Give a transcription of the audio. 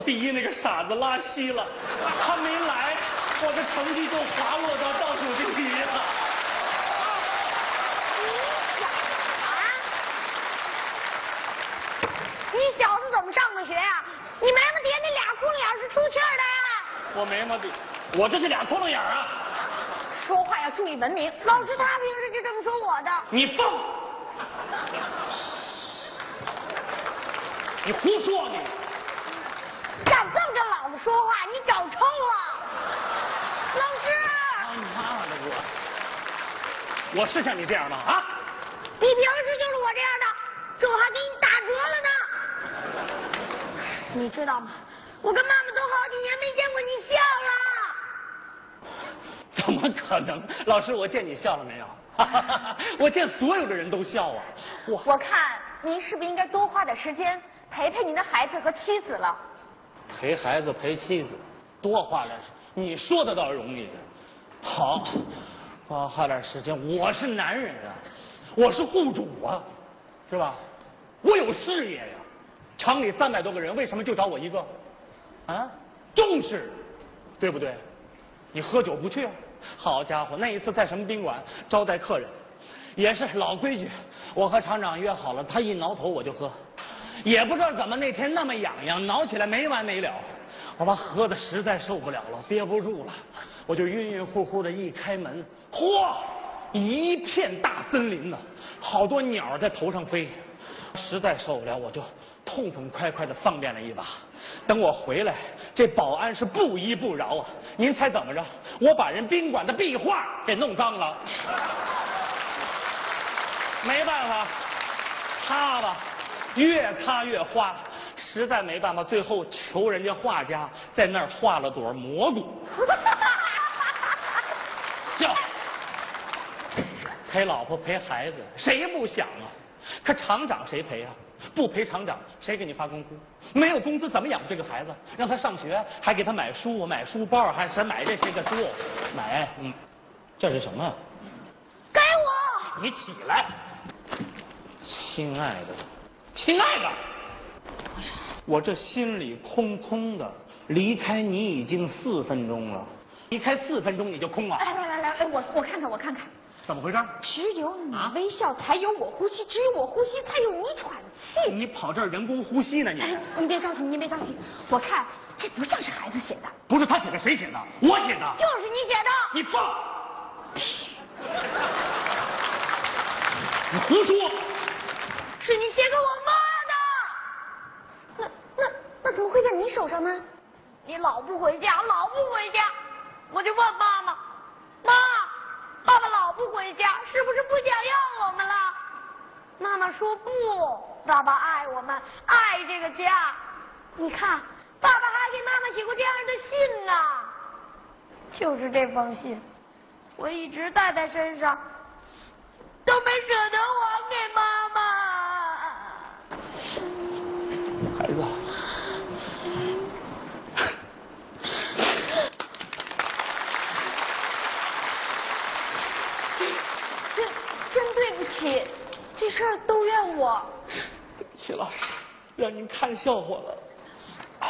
第一那个傻子拉稀了，他没来，我的成绩就滑落到倒数第一了。 你小子怎么上的学呀？你眉毛底下那俩窟窿眼是出气儿的呀？ 我眉毛底，我这是俩窟窿眼啊！ 说话要注意文明，老师他平时就这么说我的。 你疯！你胡说你！ 敢这么跟老子说话，你找抽了！老师！ 你妈的我是像你这样吗？啊！ 你平时就是我这样的，这我还给你打折了呢。你知道吗？我跟妈妈都好几年没见过你笑了。 怎么可能？老师，我见你笑了没有？我见所有的人都笑啊！ 我看您是不是应该多花点时间陪陪您的孩子和妻子了？ 陪孩子陪妻子，多花点时间，你说的倒容易。好，多花点时间。我是男人啊，我是户主啊，是吧？我有事业呀。厂里300多个人，为什么就找我一个？啊，重视，对不对？你喝酒不去啊？好家伙，那一次在什么宾馆招待客人，也是老规矩，我和厂长约好了，他一挠头我就喝，也不知道怎么那天那么痒痒，挠起来没完没了，我把喝的实在受不了了，憋不住了，我就晕晕乎乎的一开门，嚯，一片大森林呢，好多鸟在头上飞，实在受不了，我就痛痛快快的放便了一把。等我回来，这保安是不依不饶啊！您猜怎么着？我把人宾馆的壁画给弄脏了。没办法，擦吧，越擦越花，实在没办法，最后求人家画家在那儿画了朵蘑菇。笑，陪老婆陪孩子，谁不想啊？可厂长谁陪啊？不陪厂长，谁给你发工资？没有工资怎么养这个孩子？让他上学，还给他买书、买书包，还是买这些个书？买，这是什么？ 给我！ 你起来，亲爱的，亲爱的，我这心里空空的，离开你已经4分钟了，离开4分钟你就空了。 来，我看看。 怎么回事？ 只有你微笑，才有我呼吸；只有我呼吸，才有你喘气。 你跑这儿人工呼吸呢？ 您别着急，您别着急。我看这不像是孩子写的。 不是他写的，谁写的？我写的。 就是你写的。 你放屁！你胡说！ 是你写给我妈的。那怎么会在你手上呢？你老不回家，我就问妈妈，爸爸老不回家，是不是不想要我们了？妈妈说不，爸爸爱我们，爱这个家。你看，爸爸还给妈妈写过这样的信呢。就是这封信，我一直带在身上，都没舍得还给妈妈。 孩子。 真对不起，这事儿都怨我。 对不起，老师，让您看笑话了。